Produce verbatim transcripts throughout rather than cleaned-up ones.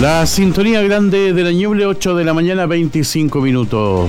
La sintonía grande de la Ñuble, ocho de la mañana, veinticinco minutos.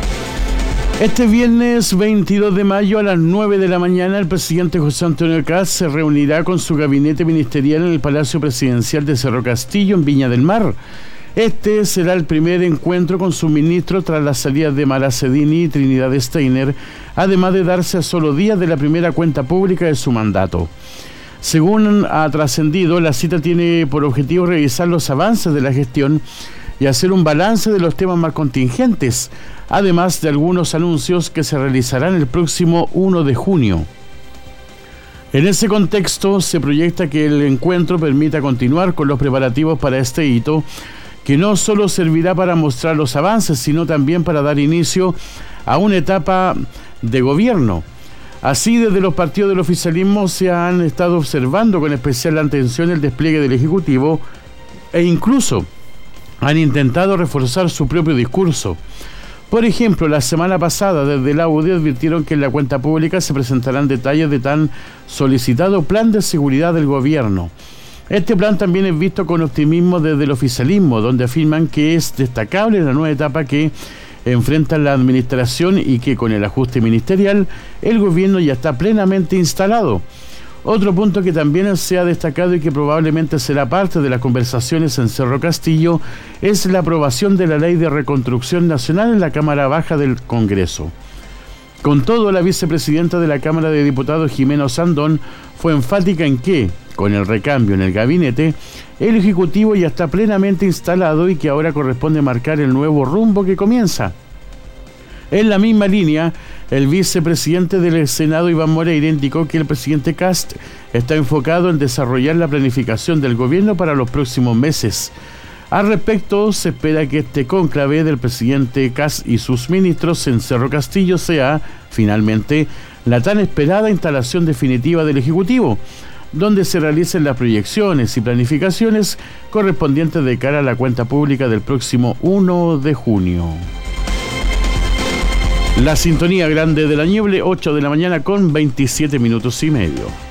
Este viernes veintidós de mayo a las nueve de la mañana, el presidente José Antonio Kast se reunirá con su gabinete ministerial en el Palacio Presidencial de Cerro Castillo, en Viña del Mar. Este será el primer encuentro con sus ministros tras la salida de Mara Cedini y Trinidad Steiner, además de darse a solo días de la primera cuenta pública de su mandato. Según ha trascendido, la cita tiene por objetivo revisar los avances de la gestión y hacer un balance de los temas más contingentes, además de algunos anuncios que se realizarán el próximo primero de junio. En ese contexto, se proyecta que el encuentro permita continuar con los preparativos para este hito, que no solo servirá para mostrar los avances, sino también para dar inicio a una etapa de gobierno. Así, desde los partidos del oficialismo se han estado observando con especial atención el despliegue del Ejecutivo e incluso han intentado reforzar su propio discurso. Por ejemplo, la semana pasada desde la U D I advirtieron que en la cuenta pública se presentarán detalles de tan solicitado plan de seguridad del gobierno. Este plan también es visto con optimismo desde el oficialismo, donde afirman que es destacable la nueva etapa que enfrenta la administración y que con el ajuste ministerial el gobierno ya está plenamente instalado. Otro punto que también se ha destacado y que probablemente será parte de las conversaciones en Cerro Castillo es la aprobación de la Ley de Reconstrucción Nacional en la Cámara Baja del Congreso. Con todo, la vicepresidenta de la Cámara de Diputados, Jimena Osandón, fue enfática en que, con el recambio en el gabinete, el Ejecutivo ya está plenamente instalado y que ahora corresponde marcar el nuevo rumbo que comienza. En la misma línea, el vicepresidente del Senado, Iván Moreira, indicó que el presidente Kast está enfocado en desarrollar la planificación del gobierno para los próximos meses. Al respecto, se espera que este cónclave del presidente Kast y sus ministros en Cerro Castillo sea, finalmente, la tan esperada instalación definitiva del Ejecutivo, donde se realicen las proyecciones y planificaciones correspondientes de cara a la cuenta pública del próximo primero de junio. La sintonía grande de la Ñuble, ocho de la mañana con veintisiete minutos y medio.